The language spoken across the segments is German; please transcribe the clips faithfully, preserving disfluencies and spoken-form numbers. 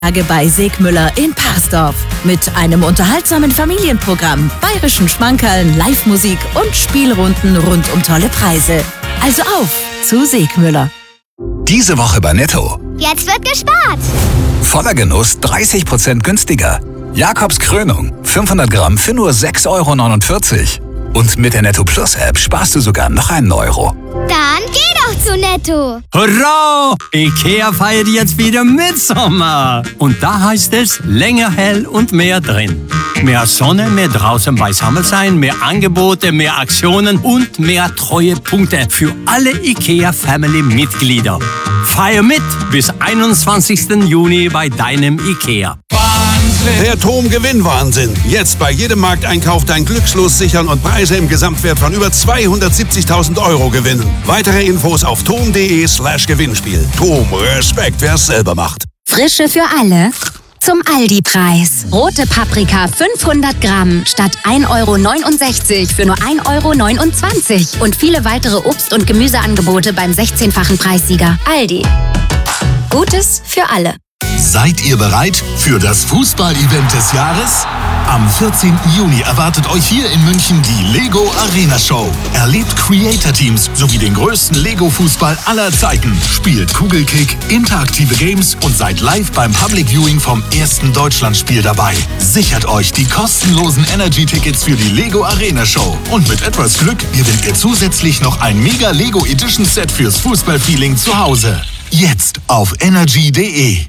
Lage bei Segmüller in Parsdorf. Mit einem unterhaltsamen Familienprogramm, bayerischen Schmankerln, Live-Musik und Spielrunden rund um tolle Preise. Also auf zu Segmüller. Diese Woche bei Netto. Jetzt wird gespart. Voller Genuss dreißig Prozent günstiger. Jakobs Krönung fünfhundert Gramm für nur sechs Euro neunundvierzig. Und mit der Netto Plus App sparst du sogar noch einen Euro. Dann geh doch zu Netto. Hurra! IKEA feiert jetzt wieder Mitsommer. Und da heißt es länger hell und mehr drin. Mehr Sonne, mehr draußen beisammen sein, mehr Angebote, mehr Aktionen und mehr Treuepunkte für alle IKEA-Family-Mitglieder. Feier mit bis einundzwanzigsten Juni bei deinem IKEA. Der T O M-Gewinnwahnsinn. Jetzt bei jedem Markteinkauf dein Glückslos sichern und Preise im Gesamtwert von über zweihundertsiebzigtausend Euro gewinnen. Weitere Infos auf tom.de slash Gewinnspiel. T O M, Respekt, wer es selber macht. Frische für alle zum Aldi-Preis. Rote Paprika fünfhundert Gramm statt ein Euro neunundsechzig für nur ein Euro neunundzwanzig. Und viele weitere Obst- und Gemüseangebote beim sechzehnfachen Preissieger. Aldi. Gutes für alle. Seid ihr bereit für das Fußball-Event des Jahres? Am vierzehnten Juni erwartet euch hier in München die Lego Arena Show. Erlebt Creator-Teams sowie den größten Lego-Fußball aller Zeiten. Spielt Kugelkick, interaktive Games und seid live beim Public Viewing vom ersten Deutschlandspiel dabei. Sichert euch die kostenlosen Energy-Tickets für die Lego Arena Show. Und mit etwas Glück gewinnt ihr zusätzlich noch ein Mega Lego Edition Set fürs Fußballfeeling zu Hause. Jetzt auf energy punkt de.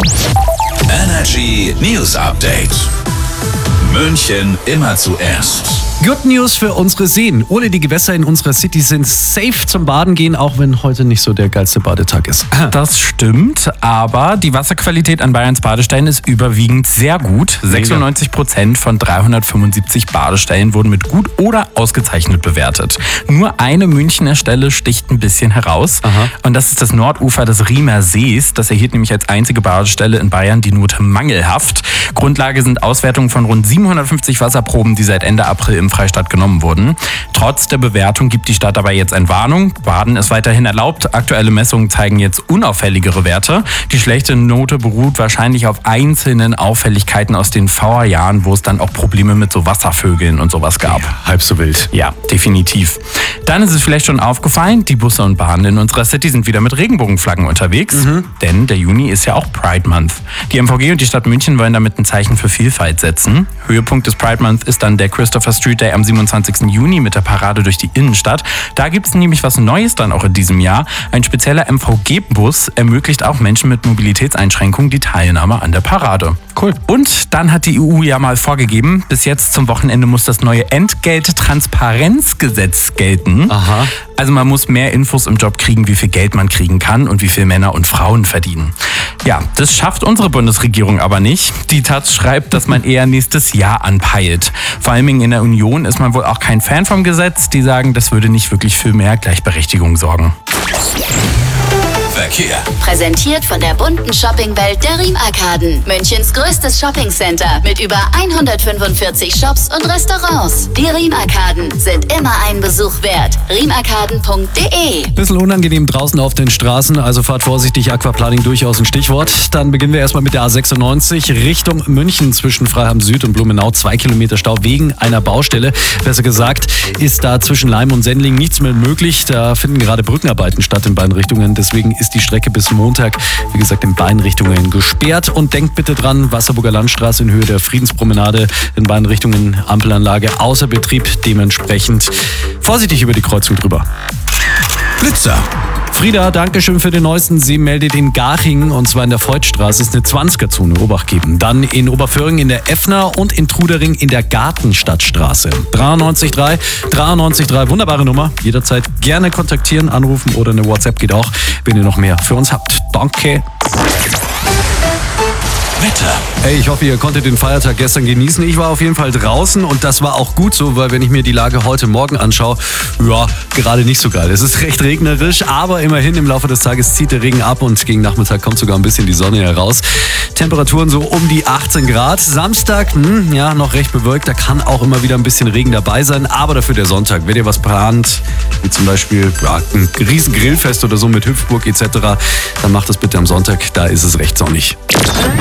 Energy News Update. München immer zuerst. Good News für unsere Seen. Ole, die Gewässer in unserer City sind safe zum Baden gehen, auch wenn heute nicht so der geilste Badetag ist. Das stimmt, aber die Wasserqualität an Bayerns Badestellen ist überwiegend sehr gut. sechsundneunzig Prozent von dreihundertfünfundsiebzig Badestellen wurden mit gut oder ausgezeichnet bewertet. Nur eine Münchner Stelle sticht ein bisschen heraus. Aha. Und das ist das Nordufer des Riemer Sees. Das erhielt nämlich als einzige Badestelle in Bayern die Note mangelhaft. Grundlage sind Auswertungen von rund siebenhundertfünfzig Wasserproben, die seit Ende April im Freistaat genommen wurden. Trotz der Bewertung gibt die Stadt dabei jetzt Entwarnung. Baden ist weiterhin erlaubt. Aktuelle Messungen zeigen jetzt unauffälligere Werte. Die schlechte Note beruht wahrscheinlich auf einzelnen Auffälligkeiten aus den Vorjahren, wo es dann auch Probleme mit so Wasservögeln und sowas gab. Ja, halb so wild. Ja, definitiv. Dann ist es vielleicht schon aufgefallen, die Busse und Bahnen in unserer City sind wieder mit Regenbogenflaggen unterwegs. Mhm. Denn der Juni ist ja auch Pride Month. Die M V G und die Stadt München wollen damit ein Zeichen für Vielfalt setzen. Höhepunkt des Pride Month ist dann der Christopher Street Day am siebenundzwanzigsten Juni mit der Parade durch die Innenstadt. Da gibt es nämlich was Neues dann auch in diesem Jahr. Ein spezieller M V G-Bus ermöglicht auch Menschen mit Mobilitätseinschränkungen die Teilnahme an der Parade. Cool. Und dann hat die E U ja mal vorgegeben, bis jetzt zum Wochenende muss das neue Entgelttransparenzgesetz gelten. Aha. Also man muss mehr Infos im Job kriegen, wie viel Geld man kriegen kann und wie viel Männer und Frauen verdienen. Ja, das schafft unsere Bundesregierung aber nicht. Die Taz schreibt, dass man eher nächstes Jahr anpeilt. Vor allem in der Union ist man wohl auch kein Fan vom Gesetz. Die sagen, das würde nicht wirklich für mehr Gleichberechtigung sorgen. Verkehr. Präsentiert von der bunten Shoppingwelt der Riem-Arkaden. Münchens größtes Shoppingcenter mit über hundertfünfundvierzig Shops und Restaurants. Die Riem-Arkaden sind immer einen Besuch wert. riemarkaden punkt de. Bisschen unangenehm draußen auf den Straßen, also fahrt vorsichtig, Aquaplaning durchaus ein Stichwort. Dann beginnen wir erstmal mit der A sechsundneunzig Richtung München zwischen Freiham Süd und Blumenau. Zwei Kilometer Stau wegen einer Baustelle. Besser gesagt ist da zwischen Leim und Sendling nichts mehr möglich. Da finden gerade Brückenarbeiten statt in beiden Richtungen. Deswegen ist die Strecke bis Montag, wie gesagt, in beiden Richtungen gesperrt. Und denkt bitte dran, Wasserburger Landstraße in Höhe der Friedenspromenade in beiden Richtungen, Ampelanlage außer Betrieb, dementsprechend vorsichtig über die Kreuzung drüber. Blitzer. Frieda, Dankeschön für den neuesten. Sie meldet in Garching, und zwar in der Freudstraße, ist eine zwanziger-Zone, Obacht geben. Dann in Oberföhring in der Effner und in Trudering in der Gartenstadtstraße. dreiundneunzig drei, dreiundneunzig drei, wunderbare Nummer. Jederzeit gerne kontaktieren, anrufen oder eine WhatsApp geht auch, wenn ihr noch mehr für uns habt. Danke. Wetter. Hey, ich hoffe, ihr konntet den Feiertag gestern genießen. Ich war auf jeden Fall draußen und das war auch gut so, weil wenn ich mir die Lage heute Morgen anschaue, ja, gerade nicht so geil. Es ist recht regnerisch, aber immerhin im Laufe des Tages zieht der Regen ab und gegen Nachmittag kommt sogar ein bisschen die Sonne heraus. Temperaturen so um die achtzehn Grad. Samstag, hm, ja, noch recht bewölkt. Da kann auch immer wieder ein bisschen Regen dabei sein, aber dafür der Sonntag. Wenn ihr was plant, wie zum Beispiel ja, ein riesen Grillfest oder so mit Hüpfburg et cetera, dann macht das bitte am Sonntag. Da ist es recht sonnig.